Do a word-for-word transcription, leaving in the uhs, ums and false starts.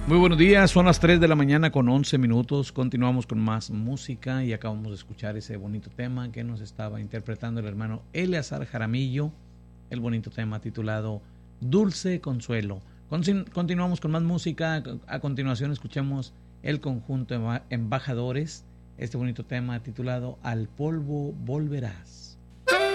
Muy buenos días, son las tres de la mañana con once minutos, continuamos con más música y acabamos de escuchar ese bonito tema que nos estaba interpretando el hermano Eleazar Jaramillo, el bonito tema titulado Dulce Consuelo. Continuamos con más música, a continuación escuchamos el conjunto Embajadores, este bonito tema titulado Al polvo volverás.